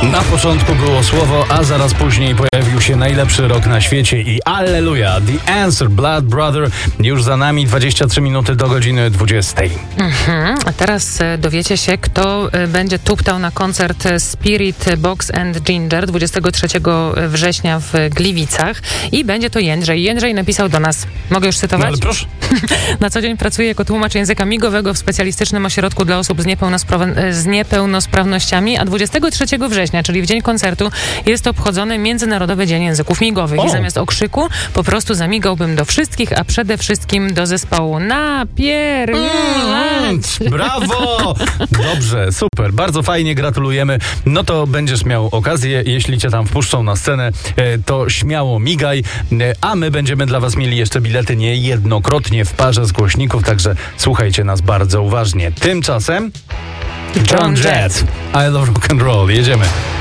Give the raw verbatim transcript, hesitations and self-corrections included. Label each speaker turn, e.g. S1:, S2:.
S1: Na początku było słowo, a zaraz później pojawił się najlepszy rock na świecie i alleluja! The Answer, Blood Brother, już za nami, dwadzieścia trzy minuty do godziny dwudziestej.
S2: Mhm. A teraz dowiecie się, kto będzie tuptał na koncert Spirit Box and Ginger dwudziestego trzeciego września w Gliwicach i będzie to Jędrzej. Jędrzej napisał do nas, mogę już cytować?
S1: No ale proszę.
S2: Na co dzień pracuje jako tłumacz języka migowego w specjalistycznym ośrodku dla osób z, niepełnospra- z niepełnosprawnościami, a dwudziestego trzeciego września, czyli w dzień koncertu, jest obchodzony Międzynarodowy Dzień Języków Migowych.
S1: O.
S2: I zamiast okrzyku po prostu zamigałbym do wszystkich, a przede wszystkim do zespołu Napierdzielać.
S1: Mm, brawo! Dobrze, super, bardzo fajnie, gratulujemy. No to będziesz miał okazję, jeśli cię tam wpuszczą na scenę, to śmiało migaj, a my będziemy dla was mieli jeszcze bilety niejednokrotnie w parze z głośników, także słuchajcie nas bardzo uważnie. Tymczasem Joan Jett, I Love Rock and Roll, jedziemy.